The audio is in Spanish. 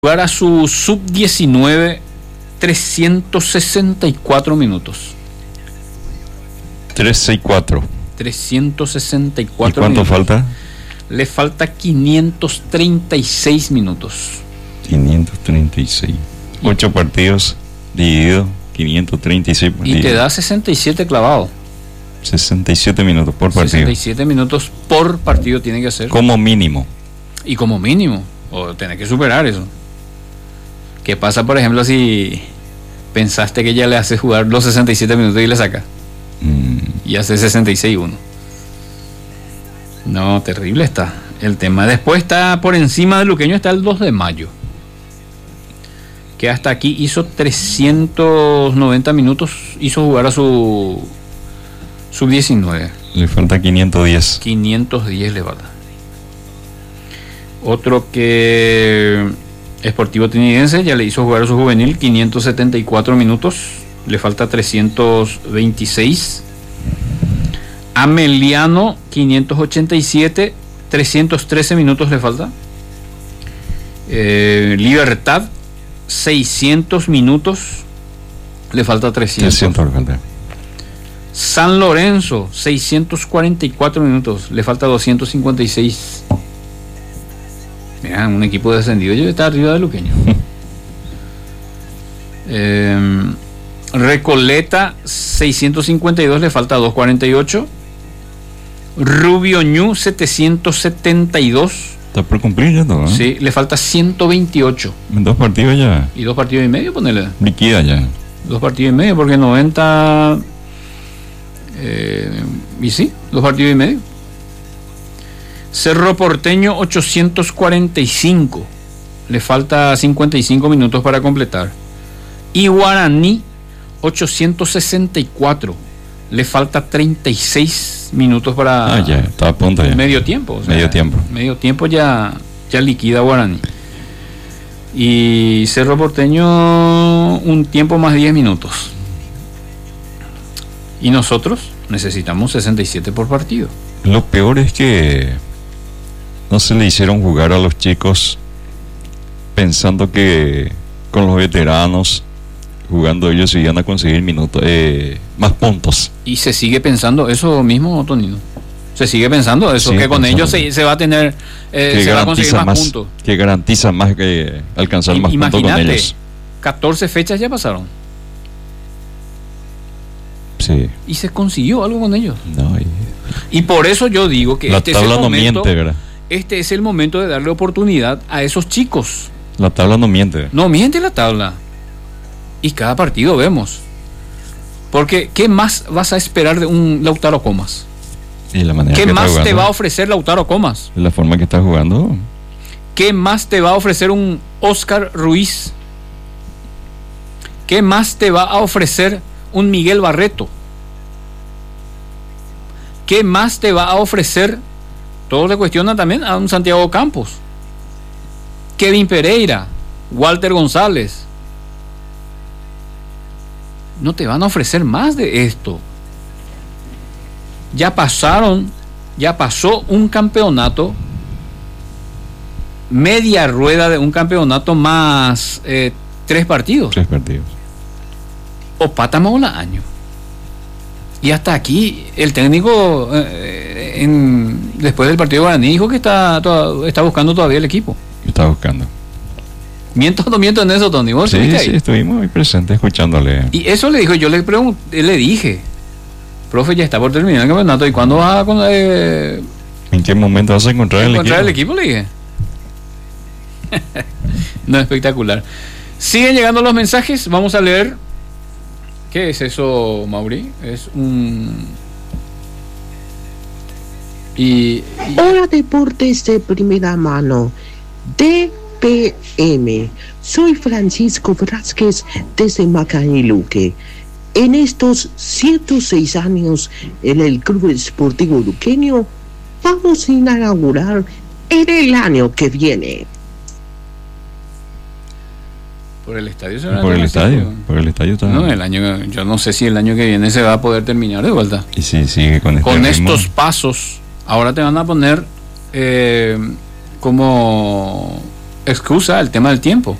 Jugar a su sub-19 364 minutos. 364. 364 ¿Y cuánto minutos. falta? Le falta 536 minutos. 536. 8 partidos dividido 536 Y partidos. te da 67 clavado. 67 minutos por partido. 67 minutos por partido tiene que hacer. Como mínimo. Y como mínimo. O tenés que superar eso. ¿Qué pasa, por ejemplo, si pensaste que ya le haces jugar los 67 minutos y le sacas? Y hace 66-1. No, terrible está el tema. Después está por encima de Luqueño, está el 2 de mayo. Que hasta aquí hizo 390 minutos. Hizo jugar a su sub-19. Le falta 510. 510 le falta. Otro que Sportivo Trinitense ya le hizo jugar a su juvenil 574 minutos, le falta 326. Ameliano 587, 313 minutos le falta. Libertad 600 minutos, le falta 300. 300 le falta. San Lorenzo 644 minutos, le falta 256. Mira, un equipo descendido ya está arriba de Luqueño. Recoleta 652, le falta 248. Rubio Ñu 772. Está por cumplir ya todo, ¿eh? Sí, le falta 128. En 2 partidos ya. Y 2 partidos y medio, ponele. Liquida ya. 2 partidos y medio, porque 90. Y sí, 2 partidos y medio. Cerro Porteño 845, le falta 55 minutos para completar. Y Guaraní 864, le falta 36 minutos para ya, está a punto ya. medio tiempo. O sea, medio tiempo ya liquida Guaraní. Y Cerro Porteño un tiempo más 10 minutos. Y nosotros necesitamos 67 por partido. Lo peor es que no se le hicieron jugar a los chicos pensando que con los veteranos jugando ellos iban a conseguir minutos, más puntos. Y se sigue pensando eso mismo, Tonino. Se sigue pensando eso, Sigue que con pensando. ellos se va a tener, se va a conseguir más puntos. Que garantiza más que alcanzar más puntos con ellos. 14 fechas ya pasaron. Sí. Y se consiguió algo con ellos. No, y por eso yo digo que la este es el tabla no momento, miente, ¿verdad? este es el momento de darle oportunidad a esos chicos. La tabla no miente. No miente la tabla. Y cada partido vemos. Porque ¿qué más vas a esperar de un Lautaro Comas? Y la manera ¿Qué que más está te jugando, va a ofrecer Lautaro Comas? la forma que está jugando. ¿Qué más te va a ofrecer un Oscar Ruiz? ¿Qué más te va a ofrecer un Miguel Barreto? ¿Qué más te va a ofrecer? Todos le cuestionan también a un Santiago Campos, Kevin Pereira, Walter González. No te van a ofrecer más de esto. Ya pasó un campeonato, media rueda de un campeonato más 3 partidos. 3 partidos. O pátamo la año. Y hasta aquí el técnico después del partido de Guaraní dijo que está buscando todavía el equipo. Está buscando. ¿Miento o no miento en eso, Tony? ¿Vos Sí, estuviste ahí? estuvimos ahí presentes escuchándole. Y eso le dijo, yo le pregunté, le dije, profe, ya está por terminar el campeonato, ¿y cuándo vas a ¿En qué momento vas a encontrar el equipo? Le dije. No, espectacular. Siguen llegando los mensajes, vamos a leer. ¿Qué es eso, Mauri? Es un... Hola, Deportes de Primera Mano, DPM. Soy Francisco Vázquez desde Macañiluque. En estos 106 años en el Club Esportivo Luqueño, vamos a inaugurar en el año que viene. Por el estadio se Por el estadio está. No, yo no sé si el año que viene se va a poder terminar de vuelta. Y si sigue con Con ritmo, estos pasos, ahora te van a poner como excusa el tema del tiempo.